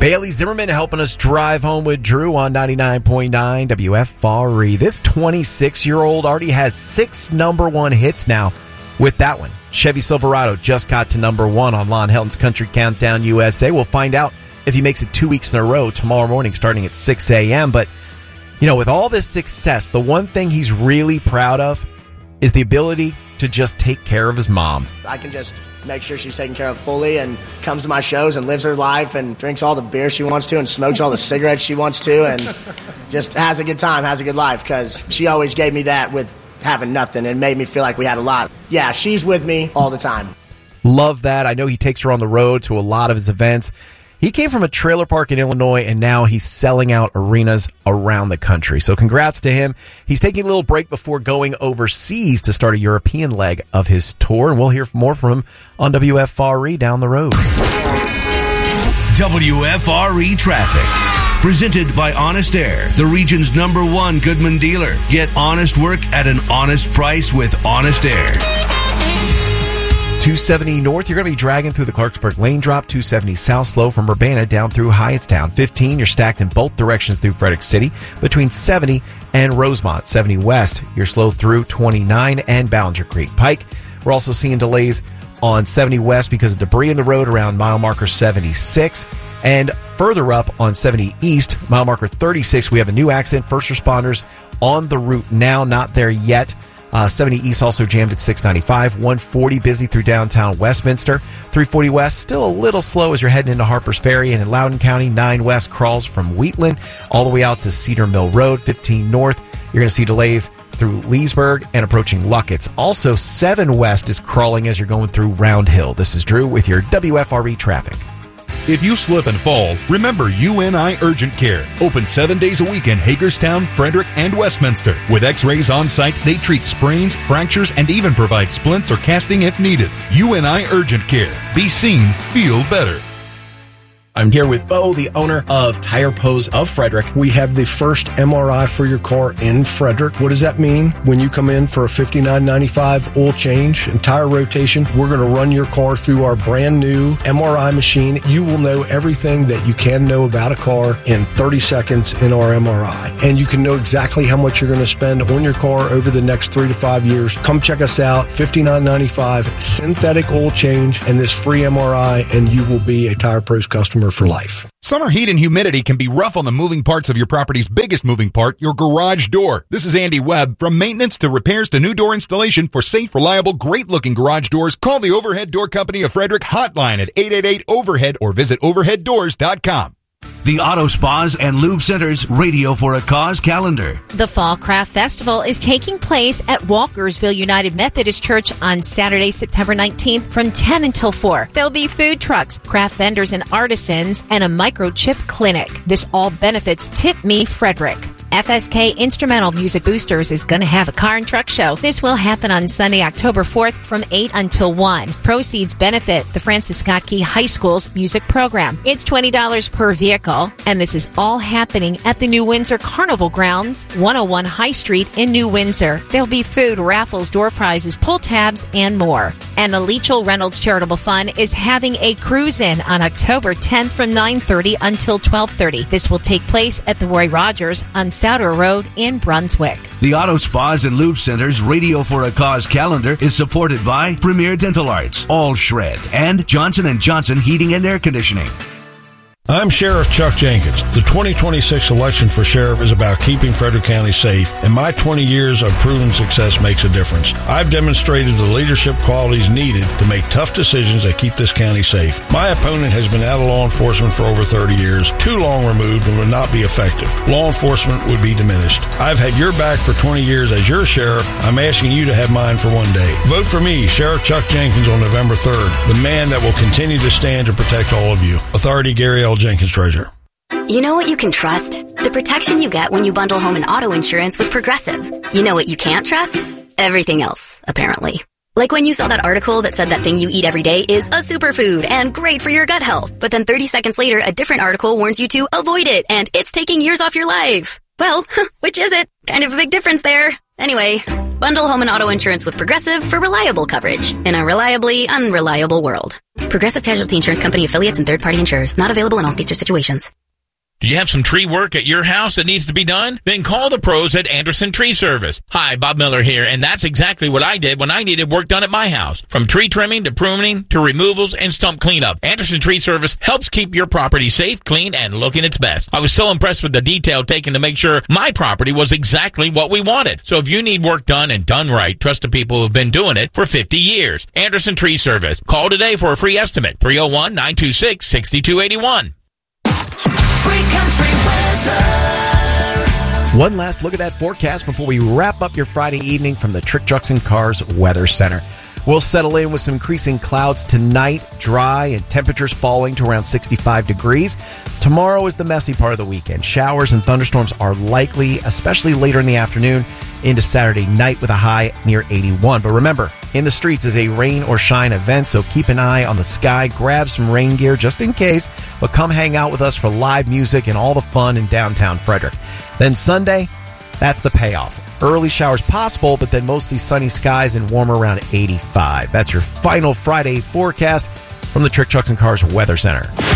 Bailey Zimmerman helping us drive home with Drew on 99.9 WFRE. This 26-year-old already has 6 number one hits now with that one. Chevy Silverado just got to number 1 on Lon Helton's Country Countdown USA. We'll find out if he makes it 2 weeks in a row tomorrow morning starting at 6 a.m. But, you know, with all this success, the one thing he's really proud of is the ability to just take care of his mom. I can just make sure she's taken care of fully and comes to my shows and lives her life and drinks all the beer she wants to and smokes all the cigarettes she wants to and just has a good time, has a good life, because she always gave me that with having nothing and made me feel like we had a lot. Yeah, she's with me all the time. Love that. I know he takes her on the road to a lot of his events. He came from a trailer park in Illinois, and now he's selling out arenas around the country. So congrats to him. He's taking a little break before going overseas to start a European leg of his tour, and we'll hear more from him on WFRE down the road. WFRE Traffic. Presented by Honest Air, the region's #1 Goodman dealer. Get honest work at an honest price with Honest Air. 270 north, you're going to be dragging through the Clarksburg lane drop. 270 south, slow from Urbana down through Hyattstown. 15, you're stacked in both directions through Frederick City between 70 and Rosemont. 70 west, you're slow through 29 and Ballinger Creek Pike. We're also seeing delays on 70 west because of debris in the road around mile marker 76. And further up on 70 east, mile marker 36, we have a new accident. First responders on the route now, not there yet. 70 East also jammed at 695. 140 busy through downtown Westminster. 340 West still a little slow as you're heading into Harpers Ferry. And in Loudoun County, 9 West crawls from Wheatland all the way out to Cedar Mill Road. 15 North, you're going to see delays through Leesburg and approaching Luckett's. Also, 7 West is crawling as you're going through Round Hill. This is Drew with your WFRE traffic. If you slip and fall, remember UNI Urgent Care. Open 7 days a week in Hagerstown, Frederick, and Westminster. With x-rays on site, they treat sprains, fractures, and even provide splints or casting if needed. UNI Urgent Care. Be seen, feel better. I'm here with Bo, the owner of Tire Pros of Frederick. We have the first MRI for your car in Frederick. What does that mean? When you come in for a $59.95 oil change and tire rotation, we're going to run your car through our brand new MRI machine. You will know everything that you can know about a car in 30 seconds in our MRI. And you can know exactly how much you're going to spend on your car over the next 3 to 5 years. Come check us out. $59.95 synthetic oil change and this free MRI, and you will be a Tire Pros customer for life. Summer heat and humidity can be rough on the moving parts of your property's biggest moving part, your garage door. This is Andy Webb. From maintenance to repairs to new door installation, for safe, reliable, great-looking garage doors, call the Overhead Door Company of Frederick hotline at 888-OVERHEAD or visit overheaddoors.com. The Auto Spas and Lube Center's Radio for a Cause calendar. The Fall Craft Festival is taking place at Walkersville United Methodist Church on Saturday, September 19th from 10 until 4. There'll be food trucks, craft vendors and artisans, and a microchip clinic. This all benefits Tip Me Frederick. FSK Instrumental Music Boosters is going to have a car and truck show. This will happen on Sunday, October 4th from 8 until 1. Proceeds benefit the Francis Scott Key High School's music program. It's $20 per vehicle, and this is all happening at the New Windsor Carnival Grounds, 101 High Street in New Windsor. There'll be food, raffles, door prizes, pull tabs, and more. And the Leachell Reynolds Charitable Fund is having a cruise-in on October 10th from 9:30 until 12:30. This will take place at the Roy Rogers on Souter Road in Brunswick. The Auto Spas and Lube Center's Radio for a Cause calendar is supported by Premier Dental Arts, All Shred, and Johnson & Johnson Heating and Air Conditioning. I'm Sheriff Chuck Jenkins. The 2026 election for sheriff is about keeping Frederick County safe, and my 20 years of proven success makes a difference. I've demonstrated the leadership qualities needed to make tough decisions that keep this county safe. My opponent has been out of law enforcement for over 30 years, too long removed, and would not be effective. Law enforcement would be diminished. I've had your back for 20 years as your sheriff. I'm asking you to have mine for one day. Vote for me, Sheriff Chuck Jenkins, on November 3rd, the man that will continue to stand to protect all of you. Authority, Gary L. Jenkins, Treasurer. You know what you can trust? The protection you get when you bundle home and auto insurance with Progressive. You know what you can't trust? Everything else, apparently. Like when you saw that article that said that thing you eat every day is a superfood and great for your gut health. But then 30 seconds later, a different article warns you to avoid it and it's taking years off your life. Well, which is it? Kind of a big difference there. Anyway, Bundle home and auto insurance with Progressive for reliable coverage in a reliably unreliable world. Progressive Casualty Insurance Company affiliates and third-party insurers. Not available in all states or situations. Do you have some tree work at your house that needs to be done? Then call the pros at Anderson Tree Service. Hi, Bob Miller here, and that's exactly what I did when I needed work done at my house. From tree trimming to pruning to removals and stump cleanup, Anderson Tree Service helps keep your property safe, clean, and looking its best. I was so impressed with the detail taken to make sure my property was exactly what we wanted. So if you need work done and done right, trust the people who have been doing it for 50 years. Anderson Tree Service. Call today for a free estimate. 301-926-6281. One last look at that forecast before we wrap up your Friday evening from the Trick Trucks and Cars Weather Center. We'll settle in with some increasing clouds tonight, dry, and temperatures falling to around 65 degrees. Tomorrow is the messy part of the weekend. Showers and thunderstorms are likely, especially later in the afternoon into Saturday night with a high near 81. But remember, In the Streets is a rain or shine event, so keep an eye on the sky. Grab some rain gear just in case, but come hang out with us for live music and all the fun in downtown Frederick. Then Sunday, that's the payoff. Early showers possible, but then mostly sunny skies and warmer around 85. That's your final Friday forecast from the Trick Trucks and Cars Weather Center.